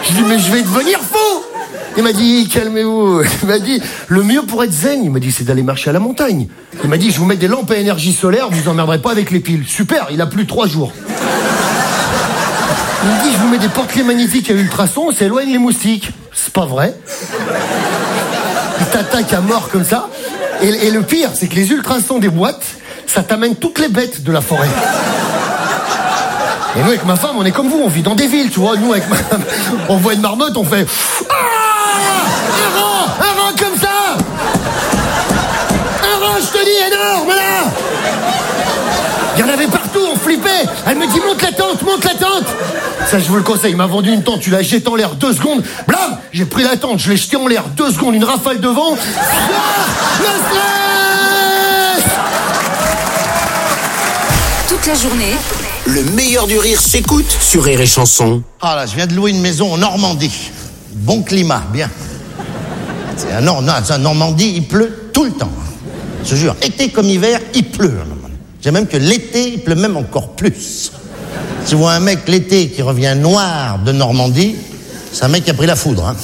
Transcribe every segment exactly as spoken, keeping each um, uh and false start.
Je dis, mais je vais devenir fou. Il m'a dit, calmez-vous. Il m'a dit, le mieux pour être zen, il m'a dit, c'est d'aller marcher à la montagne. Il m'a dit, je vous mets des lampes à énergie solaire, vous emmerderez pas avec les piles. Super, il a plu trois jours. Il me dit, je vous mets des porte-clés magnétiques à ultrasons, ça éloigne les moustiques. C'est pas vrai. Il t'attaque à mort comme ça. Et, et le pire, c'est que les ultrasons des boîtes, ça t'amène toutes les bêtes de la forêt. Et nous, avec ma femme, on est comme vous, on vit dans des villes, tu vois. Nous, avec ma femme, on voit une marmotte, on fait... Ah, un rang, un rang comme ça. Un rang, je te dis, énorme, là. Il y en avait partout, on flippait. Elle me dit, monte la tente, monte la tente. Ça, je vous le conseille, il m'a vendu une tente, tu la jettes en l'air deux secondes. Blam, j'ai pris la tente, je l'ai jetée en l'air deux secondes, une rafale de vent. Le stress. Toute la journée, le meilleur du rire s'écoute sur Rire et Chanson. Ah là, je viens de louer une maison en Normandie. Bon climat, bien. C'est un, Nord- non, c'est un Normandie, il pleut tout le temps. Je te jure, été comme hiver, il pleut. J'ai même que l'été, il pleut même encore plus. Si vous voyez un mec l'été qui revient noir de Normandie, c'est un mec qui a pris la foudre. Hein.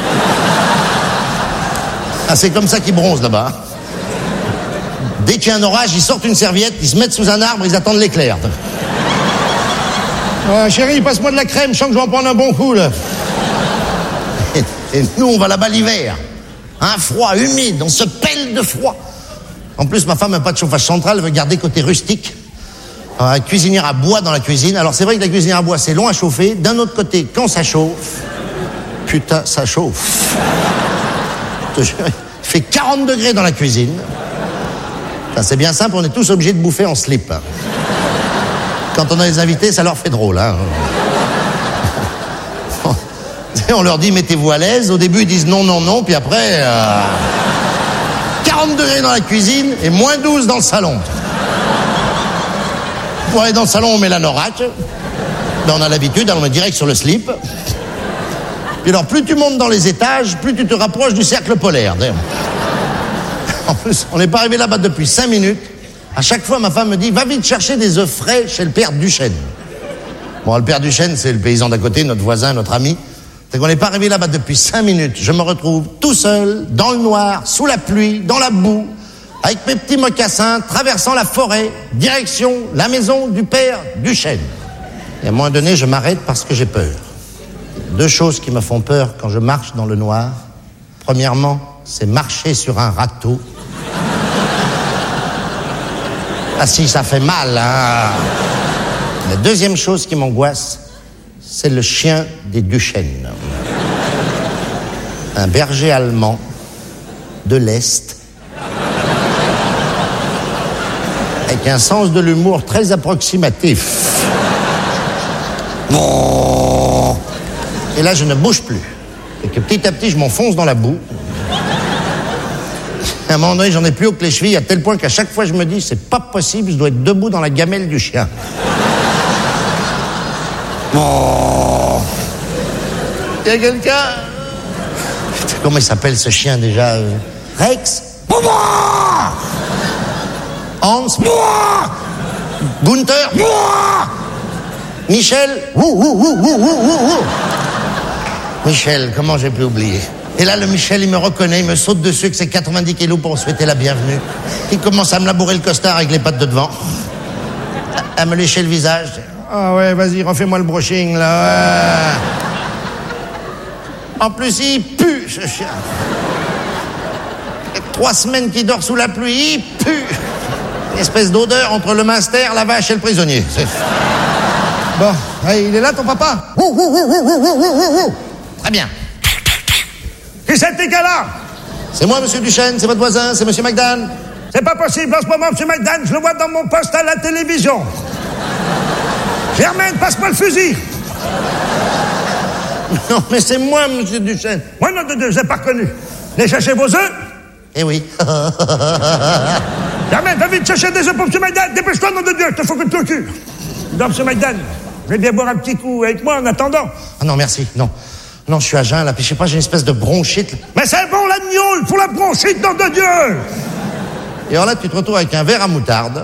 Ah, c'est comme ça qu'ils bronzent là-bas. Dès qu'il y a un orage, ils sortent une serviette, ils se mettent sous un arbre, ils attendent l'éclair. Ah, chérie, passe-moi de la crème, je sens que je vais en prendre un bon coup, là. Et, et nous, on va là-bas l'hiver. Un froid, humide, on se pèle de froid. En plus, ma femme n'a pas de chauffage central, elle veut garder côté rustique. Alors, la cuisinière à bois dans la cuisine. Alors, c'est vrai que la cuisinière à bois, c'est long à chauffer. D'un autre côté, quand ça chauffe, putain, ça chauffe. Il fait quarante degrés dans la cuisine. Enfin, c'est bien simple, on est tous obligés de bouffer en slip. Quand on a des invités, ça leur fait drôle. Hein. On leur dit, mettez-vous à l'aise. Au début, ils disent non, non, non. Puis après, euh, quarante degrés dans la cuisine et moins douze dans le salon. Pour aller dans le salon, on met l'anorak. Ben, on a l'habitude, on met direct sur le slip. Puis alors, plus tu montes dans les étages, plus tu te rapproches du cercle polaire. En plus, on n'est pas arrivé là-bas depuis cinq minutes. À chaque fois, ma femme me dit, va vite chercher des œufs frais chez le père Duchesne. Bon, le père Duchesne, c'est le paysan d'à côté, notre voisin, notre ami. C'est qu'on n'est pas arrivé là-bas depuis cinq minutes. Je me retrouve tout seul, dans le noir, sous la pluie, dans la boue, avec mes petits mocassins, traversant la forêt, direction la maison du père Duchesne. Et à un moment donné, je m'arrête parce que j'ai peur. Deux choses qui me font peur quand je marche dans le noir. Premièrement, c'est marcher sur un râteau. Ah si, ça fait mal, hein. La deuxième chose qui m'angoisse, c'est le chien des Duchesne. Un berger allemand de l'Est, avec un sens de l'humour très approximatif. Et là, je ne bouge plus. Et que petit à petit, je m'enfonce dans la boue. À un moment donné, j'en ai plus haut que les chevilles, à tel point qu'à chaque fois, je me dis, c'est pas possible, je dois être debout dans la gamelle du chien. Bon. Il y a quelqu'un? Comment il s'appelle ce chien déjà? Rex? Hans? Gunther? Michel? Michel, comment j'ai pu oublier? Et là, le Michel, il me reconnaît, il me saute dessus avec ses quatre-vingt-dix kilos pour me souhaiter la bienvenue. Il commence à me labourer le costard avec les pattes de devant, à me lécher le visage. Ah ouais, vas-y, refais-moi le brushing, là. Ouais. En plus, il pue, ce chien. Trois semaines qu'il dort sous la pluie, il pue. Une espèce d'odeur entre le minster, la vache et le prisonnier. C'est... Bon, hey, il est là, ton papa? Ouh, ouh, ouh, ouh, ouh, ouh, ouh. Très bien. Qui c'est tes gars-là? C'est moi, monsieur Duchesne, c'est votre voisin, c'est monsieur McDan. C'est pas possible en ce moment, monsieur McDan, je le vois dans mon poste à la télévision. Germaine, passe-moi le fusil. Non, mais c'est moi, monsieur Duchesne. Moi, non, de deux, je l'ai pas reconnu. Allez chercher vos œufs? Eh oui. Germaine, va vite chercher des œufs pour monsieur McDan. Dépêche-toi, nom de Dieu, je te faut que tu t'occupes. Non, monsieur McDan, je vais bien boire un petit coup avec moi en attendant. Ah non, merci, non. Non, je suis à jeun, là, puis je sais pas, j'ai une espèce de bronchite. Mais c'est bon, la gnôle, pour la bronchite, nom de Dieu. Et alors là, tu te retrouves avec un verre à moutarde,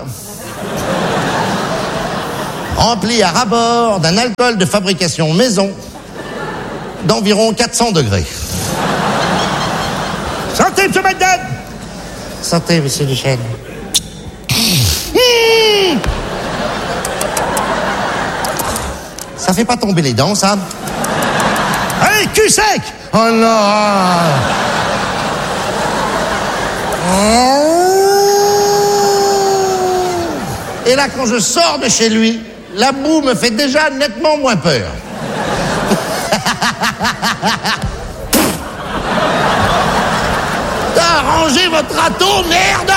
rempli à ras-bord d'un alcool de fabrication maison, d'environ quatre cents degrés. Santé, monsieur Madden. Santé, monsieur Duchesne. Ça fait pas tomber les dents, ça? Allez, cul sec. Oh non! Et là, quand je sors de chez lui, la boue me fait déjà nettement moins peur. T'as arrangé votre râteau, merde!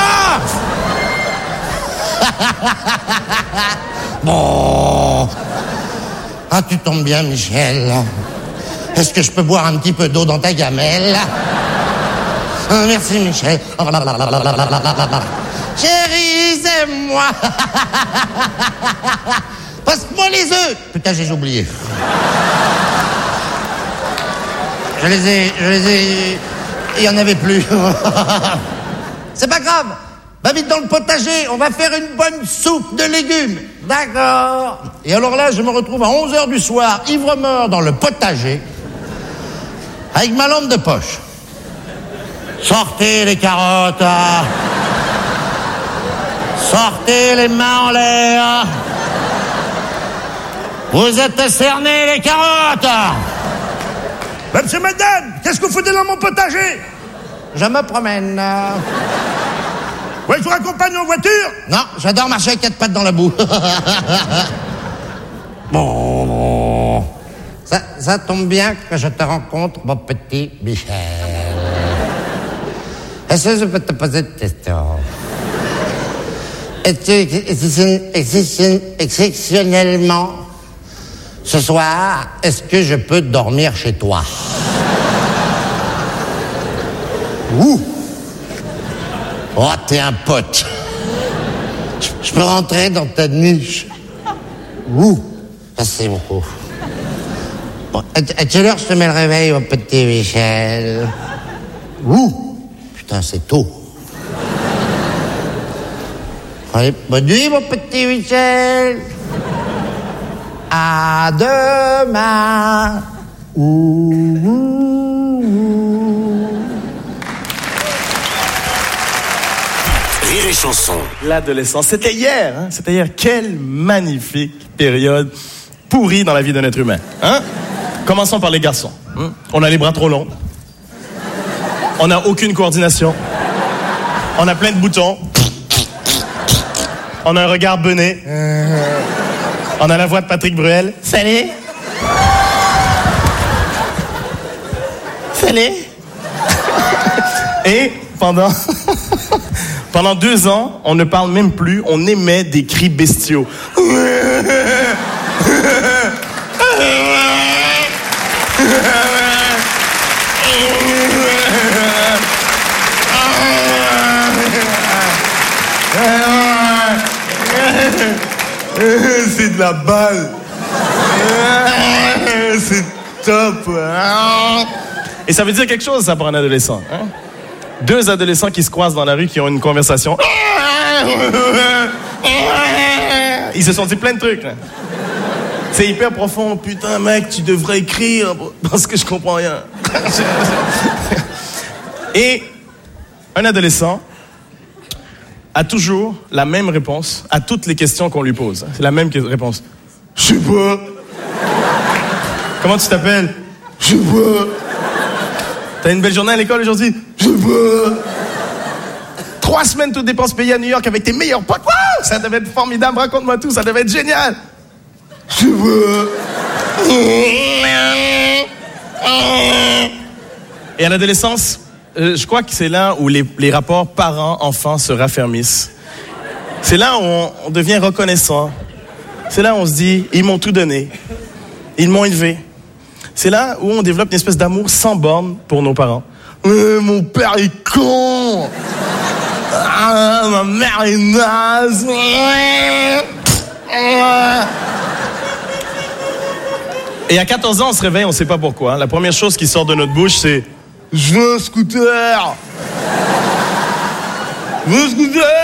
Bon. Ah, tu tombes bien, Michel. Est-ce que je peux boire un petit peu d'eau dans ta gamelle? Ah, merci, Michel. Chérie, c'est moi. Passe-moi les œufs. Putain, j'ai oublié. Je les ai, je les ai... Il y en avait plus. C'est pas grave. Va vite dans le potager, on va faire une bonne soupe de légumes. D'accord. Et alors là, je me retrouve à onze heures du soir, ivre-mort dans le potager, avec ma lampe de poche. Sortez les carottes. Sortez les mains en l'air. Vous êtes cernés, les carottes. Ben, monsieur Madden, qu'est-ce que vous foutez dans mon potager? Je me promène. Ouais, je vous raccompagne en voiture? Non, j'adore marcher avec quatre pattes dans la boue. Bon, ça, ça tombe bien que je te rencontre, mon petit Michel. Est-ce que je peux te poser une question? Est-ce que, exceptionnellement, ce soir, est-ce que je peux dormir chez toi? Ouh! Oh, t'es un pote. Je, je peux rentrer dans ta niche. Ouh! Merci beaucoup. Bon, à, à quelle heure je te mets le réveil, mon petit Michel? Ouh! Putain, c'est tôt. Allez, bonne nuit, mon petit Michel. À demain. Ouh, ouh, ouh. Rire et chanson. L'adolescence, c'était hier, hein? C'était hier. Quelle magnifique période pourrie dans la vie d'un être humain, hein? Commençons par les garçons. Hein? On a les bras trop longs. On n'a aucune coordination. On a plein de boutons. On a un regard bené. On a la voix de Patrick Bruel. Salut. Salut. Et pendant... pendant deux ans, on ne parle même plus. On émet des cris bestiaux. C'est de la balle. C'est top. Et ça veut dire quelque chose, ça, pour un adolescent. Hein? Deux adolescents qui se croisent dans la rue, qui ont une conversation. Ils se sont dit plein de trucs. Là. C'est hyper profond. Putain, mec, tu devrais écrire parce que je comprends rien. Et un adolescent a toujours la même réponse à toutes les questions qu'on lui pose. C'est la même réponse. Je sais pas. Comment tu t'appelles? Je sais pas. T'as une belle journée à l'école aujourd'hui? Je sais pas. Trois semaines toutes dépenses payées à New York avec tes meilleurs potes. Wow, ça devait être formidable. Raconte-moi tout. Ça devait être génial. Je sais pas. Et à l'adolescence, Euh, je crois que c'est là où les, les rapports parents-enfants se raffermissent. C'est là où on, on devient reconnaissant. C'est là où on se dit, ils m'ont tout donné. Ils m'ont élevé. C'est là où on développe une espèce d'amour sans borne pour nos parents. Euh, mon père est con. Ah, ma mère est naze. Et à quatorze ans, on se réveille, on ne sait pas pourquoi. La première chose qui sort de notre bouche, c'est « Je veux un scooter! Je veux un scooter! »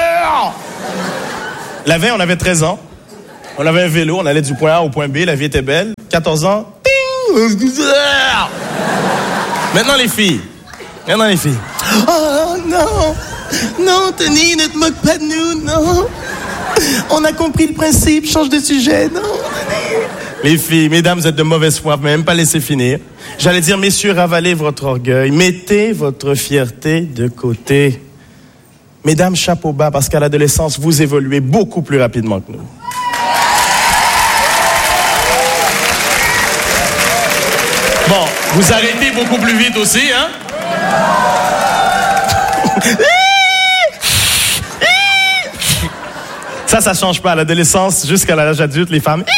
La veille, on avait treize ans. On avait un vélo, on allait du point A au point B, la vie était belle. quatorze ans, ting! Maintenant, les filles. Maintenant, les filles. Oh, non. Non, Tony, ne te moque pas de nous, non. On a compris le principe, change de sujet, non. Les filles, mesdames, vous êtes de mauvaise foi, vous m'avez même pas laissé finir. J'allais dire, messieurs, ravalez votre orgueil, mettez votre fierté de côté. Mesdames, chapeau bas, parce qu'à l'adolescence, vous évoluez beaucoup plus rapidement que nous. Bon, vous arrêtez beaucoup plus vite aussi, hein? Ça, ça change pas. À l'adolescence, jusqu'à l'âge adulte, les femmes...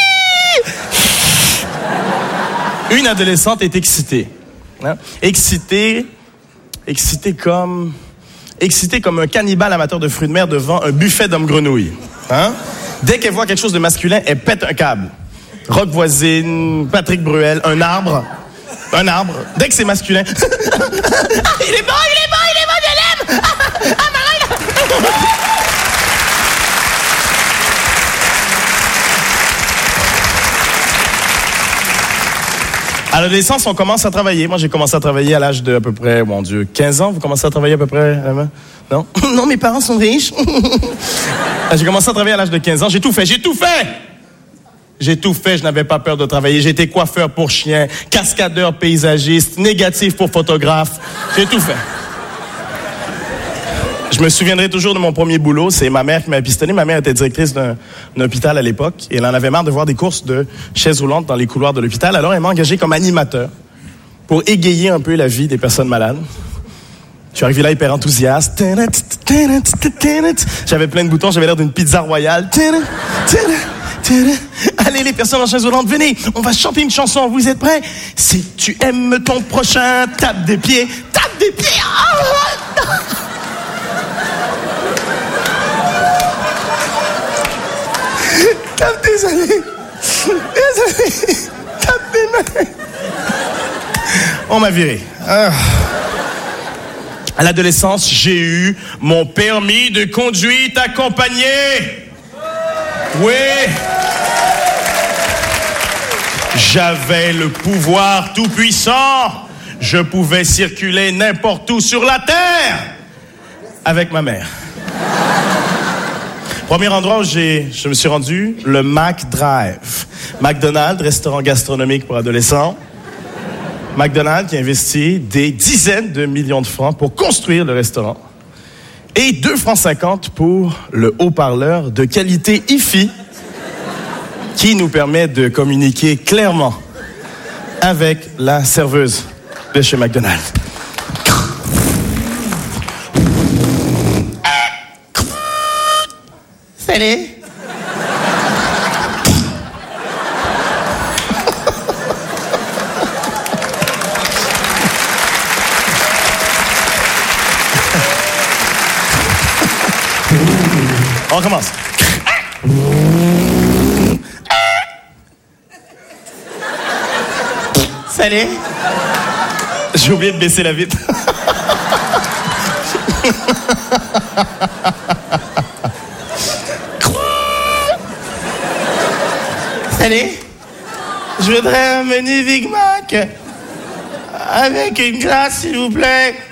Une adolescente est excitée. Hein? Excitée, excitée comme... Excitée comme un cannibale amateur de fruits de mer devant un buffet d'hommes-grenouilles. Hein? Dès qu'elle voit quelque chose de masculin, elle pète un câble. Rock Voisine, Patrick Bruel, un arbre... Un arbre. Dès que c'est masculin. Il est bon, il est bon, il est bon, je l'aime! Ah, Marie! À l'adolescence, on commence à travailler. Moi, j'ai commencé à travailler à l'âge de à peu près, mon Dieu, quinze ans. Vous commencez à travailler à peu près? Non? Non, mes parents sont riches. J'ai commencé à travailler à l'âge de quinze ans. J'ai tout fait, j'ai tout fait! J'ai tout fait, je n'avais pas peur de travailler. J'ai été coiffeur pour chiens, cascadeur paysagiste, négatif pour photographe. J'ai tout fait. Je me souviendrai toujours de mon premier boulot. C'est ma mère qui m'a pistonné. Ma mère était directrice d'un, d'un hôpital à l'époque. Et elle en avait marre de voir des courses de chaises roulantes dans les couloirs de l'hôpital. Alors, elle m'a engagé comme animateur pour égayer un peu la vie des personnes malades. Je suis arrivé là hyper enthousiaste. J'avais plein de boutons. J'avais l'air d'une pizza royale. Allez, les personnes en chaise roulante, venez, on va chanter une chanson, vous êtes prêts? Si tu aimes ton prochain, tape des pieds, tape des pieds. Oh tape des allées, désolé, tape des mains. On m'a viré. Ah. À l'adolescence, j'ai eu mon permis de conduite accompagné. Oui. J'avais le pouvoir tout-puissant. Je pouvais circuler n'importe où sur la terre avec ma mère. Premier endroit où j'ai, je me suis rendu, le Mac Drive. McDonald's, restaurant gastronomique pour adolescents. McDonald's qui a investi des dizaines de millions de francs pour construire le restaurant. Et deux francs cinquante pour le haut-parleur de qualité hi-fi qui nous permet de communiquer clairement avec la serveuse de chez McDonald's. Salut. On recommence. Salut. J'ai oublié de baisser la vitre. Salut. Je voudrais un menu Big Mac avec une glace, s'il vous plaît.